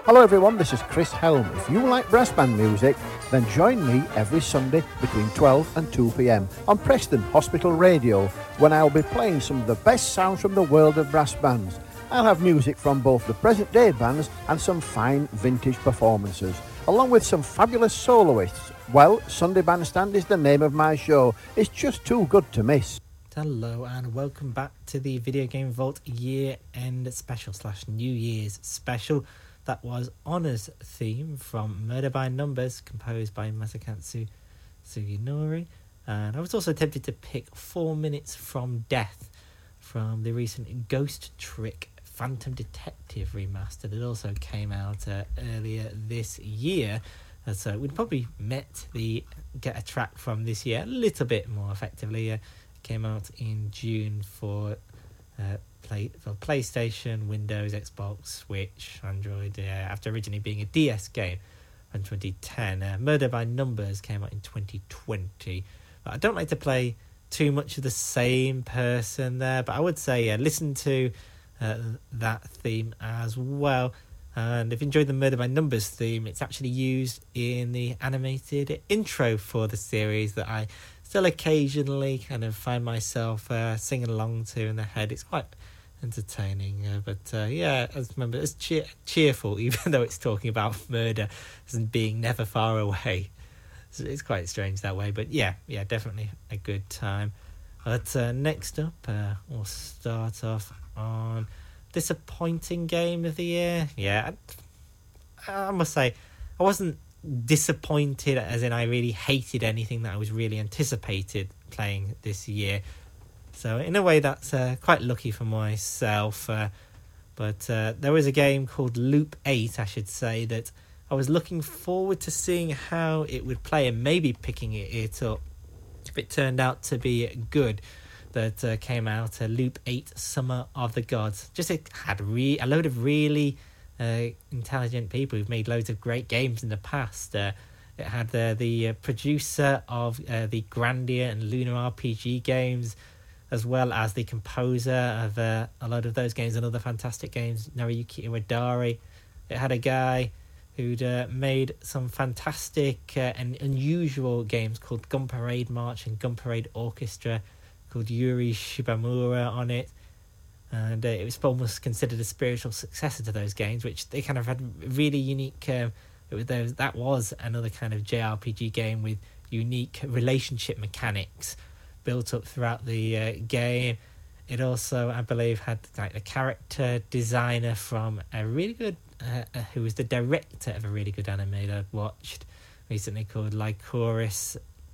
Hello everyone, this is Chris Helm. If you like brass band music, then join me every Sunday between 12 and 2 p.m. on Preston Hospital Radio, when I'll be playing some of the best sounds from the world of brass bands. I'll have music from both the present day bands and some fine vintage performances, along with some fabulous soloists. Well, Sunday Bandstand is the name of my show. It's just too good to miss. Hello and welcome back to the Video Game Vault year-end special / New Year's special. That was Honour's theme from Murder by Numbers, composed by Masakatsu Suginori. And I was also tempted to pick 4 Minutes from Death from the recent Ghost Trick Phantom Detective remaster that also came out earlier this year. So we'd probably get a track from this year a little bit more effectively. Came out in June for PlayStation, Windows, Xbox, Switch, Android, after originally being a DS game in 2010. Murder by Numbers came out in 2020. But I don't like to play too much of the same person there, but I would say listen to that theme as well. And if you enjoyed the Murder by Numbers theme, it's actually used in the animated intro for the series that I still occasionally kind of find myself singing along to in the head. It's quite entertaining, it's cheerful, even though it's talking about murder and being never far away. So it's quite strange that way, but yeah, definitely a good time. But next up, we'll start off on disappointing game of the year. Yeah, I must say, I wasn't disappointed as in I really hated anything that I was really anticipated playing this year. So in a way that's quite lucky for myself. But there was a game called Loop 8, I should say, that I was looking forward to seeing how it would play and maybe picking it up if it turned out to be good. That came out, Loop 8 Summer of the Gods. Just it had a load of really intelligent people who've made loads of great games in the past. It had the producer of the Grandia and Lunar RPG games, as well as the composer of a lot of those games and other fantastic games, Naruyuki Iwadari. It had a guy who'd made some fantastic and unusual games called Gun Parade March and Gun Parade Orchestra, called Yuri Shibamura on it. And it was almost considered a spiritual successor to those games, which they kind of had really unique... that was another kind of JRPG game with unique relationship mechanics built up throughout the game. It also, I believe, had like a character designer from a really good... who was the director of a really good anime that I've watched recently called Lycoris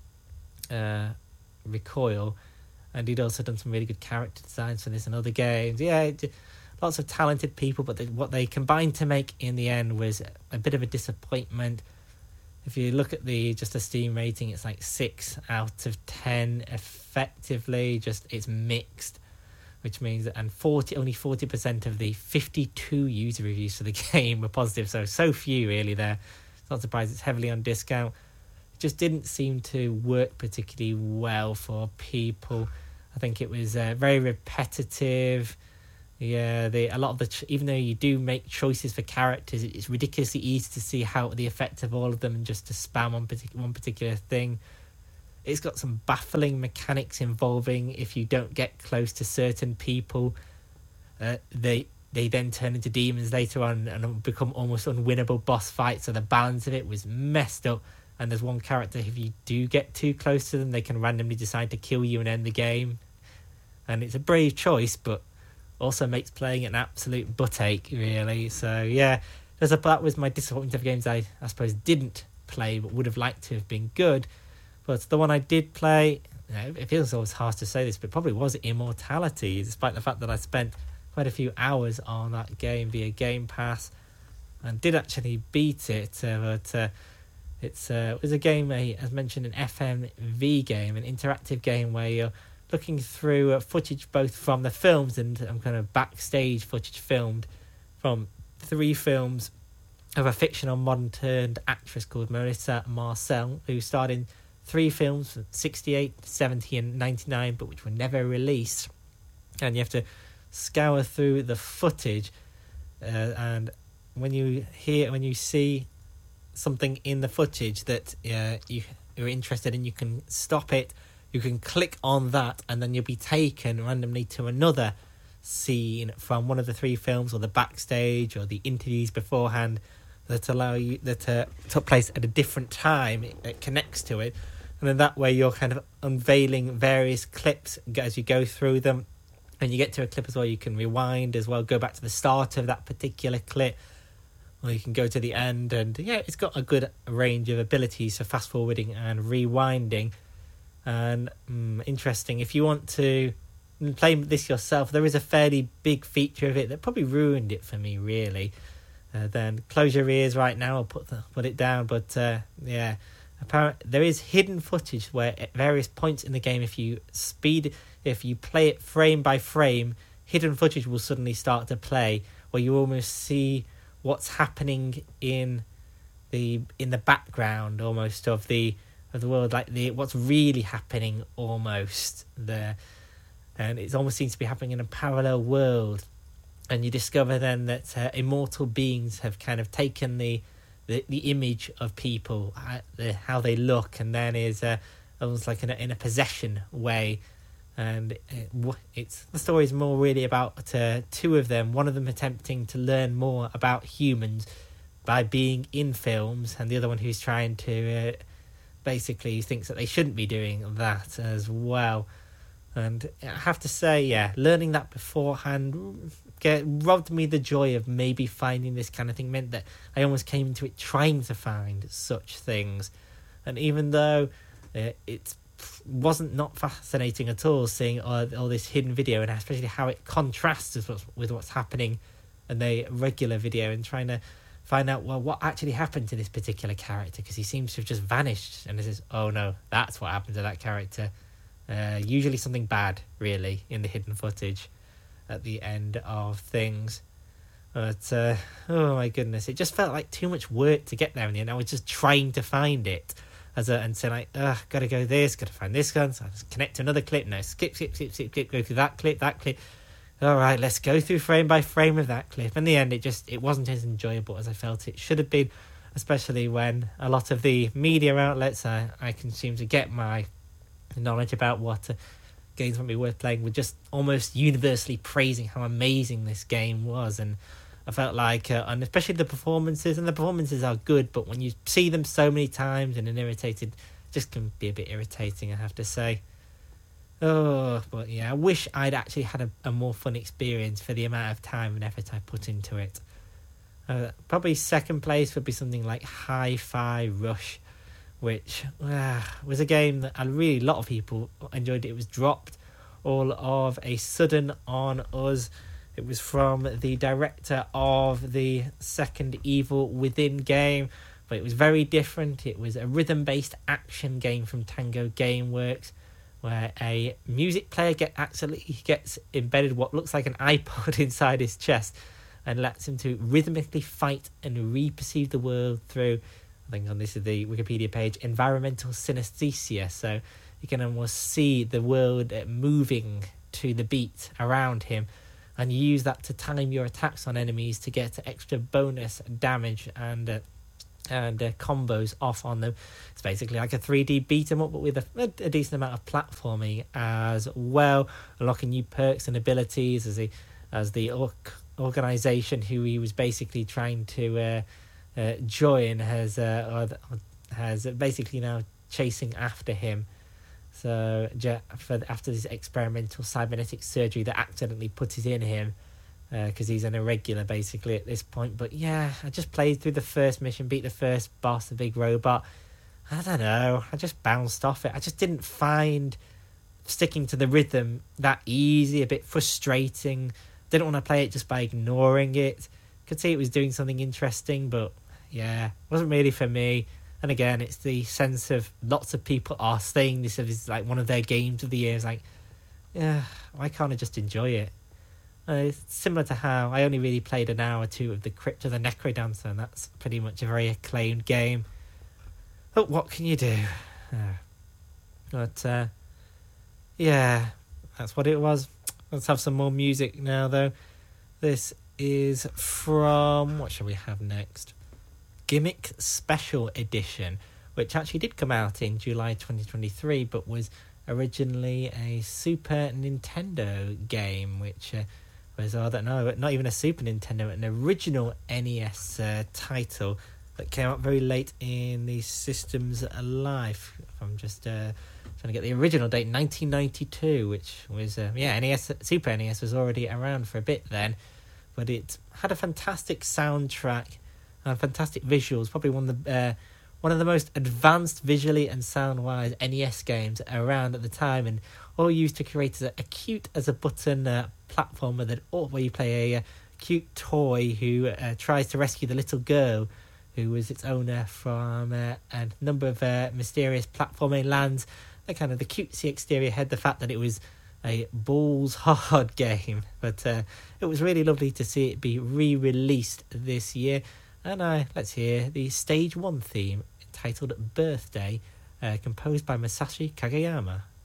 Recoil. And he'd also done some really good character designs for this and other games. Yeah, lots of talented people, but what they combined to make in the end was a bit of a disappointment. If you look at the Steam rating, it's like 6 out of 10 effectively. Just it's mixed, which means that only 40% of the 52 user reviews for the game were positive. So few really there. It's not surprised it's heavily on discount. It just didn't seem to work particularly well for people. I think it was very repetitive. Yeah, a lot of even though you do make choices for characters, it's ridiculously easy to see how the effect of all of them and just to spam on one particular thing. It's got some baffling mechanics involving if you don't get close to certain people, they then turn into demons later on and become almost unwinnable boss fights. So the balance of it was messed up. And there's one character, if you do get too close to them, they can randomly decide to kill you and end the game. And it's a brave choice, but also makes playing an absolute butt ache, really. So, yeah, that was my disappointment of games I suppose didn't play, but would have liked to have been good. But the one I did play, it feels always hard to say this, but probably was Immortality, despite the fact that I spent quite a few hours on that game via Game Pass and did actually beat it. But it was a game, as mentioned, an FMV game, an interactive game where you're looking through footage both from the films and kind of backstage footage filmed from 3 films of a fictional modern-turned actress called Marissa Marcel, who starred in 3 films from 68, 70 and 99, but which were never released. And you have to scour through the footage and when you see something in the footage that you're interested in, you can stop it, you can click on that, and then you'll be taken randomly to another scene from one of the 3 films, or the backstage, or the interviews beforehand that took place at a different time. It connects to it, and in that way you're kind of unveiling various clips as you go through them. And you get to a clip as well, you can rewind as well, go back to the start of that particular clip, or you can go to the end. And yeah, it's got a good range of abilities for fast forwarding and rewinding. And interesting, if you want to play this yourself, there is a fairly big feature of it that probably ruined it for me, really. Then close your ears right now, I'll put it down. But yeah, apparently there is hidden footage where at various points in the game, if you play it frame by frame, hidden footage will suddenly start to play, where you almost see what's happening in the background almost of the world, like what's really happening almost there. And it almost seems to be happening in a parallel world. And you discover then that immortal beings have kind of taken the image of people, how they look, and then is almost like in a possession way. And the story is more really about 2 of them, one of them attempting to learn more about humans by being in films, and the other one who's trying to basically thinks that they shouldn't be doing that as well. And I have to say, yeah, learning that beforehand robbed me the joy of maybe finding this kind of thing. Meant that I almost came into it trying to find such things. And even though it wasn't not fascinating at all, seeing all this hidden video, and especially how it contrasts with what's happening in the regular video, and trying to find out, well, what actually happened to this particular character, because he seems to have just vanished. And this is, oh no, that's what happened to that character. Usually something bad, really, in the hidden footage at the end of things. But oh my goodness, it just felt like too much work to get there in the end. I was just trying to find it and saying like, gotta go this, gotta find this one, so I just connect to another clip. No, skip, go through that clip. All right, let's go through frame by frame of that clip. In the end, it wasn't as enjoyable as I felt it should have been, especially when a lot of the media outlets I consume to get my knowledge about what games might be worth playing were just almost universally praising how amazing this game was. And I felt like, and especially the performances are good, but when you see them so many times and it just can be a bit irritating, I have to say. Oh, but yeah, I wish I'd actually had a more fun experience for the amount of time and effort I put into it. Probably second place would be something like Hi-Fi Rush, which was a game that a lot of people enjoyed. It was dropped all of a sudden on us. It was from the director of the second Evil Within game, but it was very different. It was a rhythm-based action game from Tango Gameworks, where a music player gets embedded what looks like an iPod inside his chest and lets him to rhythmically fight and re-perceive the world through, I think on this is the Wikipedia page, environmental synesthesia. So you can almost see the world moving to the beat around him, and you use that to time your attacks on enemies to get extra bonus damage and combos off on them. It's basically like a 3D beat 'em up, but with a decent amount of platforming as well, unlocking new perks and abilities as the organization who he was basically trying to join has basically now chasing after him. So after this experimental cybernetic surgery that accidentally put it in him, because he's an irregular basically at this point. But yeah, I just played through the first mission, beat the first boss, the big robot. I don't know, I just bounced off it. I just didn't find sticking to the rhythm that easy, a bit frustrating. Didn't want to play it just by ignoring it. Could see it was doing something interesting, but yeah, wasn't really for me. And again, it's the sense of lots of people are saying this is like one of their games of the year. It's like, yeah, why can't I just enjoy it? It's similar to how I only really played an hour or two of the Crypt of the Necrodancer, and that's pretty much a very acclaimed game. But what can you do? But yeah, that's what it was. Let's have some more music now, though. This is from, what shall we have next? Gimmick Special Edition, which actually did come out in July 2023, but was originally a Super Nintendo game, which was, I don't know, not even a Super Nintendo, an original NES title that came out very late in the system's life. I'm just trying to get the original date, 1992, which was, NES, Super NES was already around for a bit then, but it had a fantastic soundtrack and fantastic visuals, probably one of the most advanced visually and sound-wise NES games around at the time, and all used to create a cute as a button platformer where you play a cute toy who tries to rescue the little girl who was its owner from a number of mysterious platforming lands. The kind of the cutesy exterior had the fact that it was a balls hard game, but it was really lovely to see it be re-released this year. And let's hear the Stage 1 theme entitled Birthday, composed by Masashi Kageyama.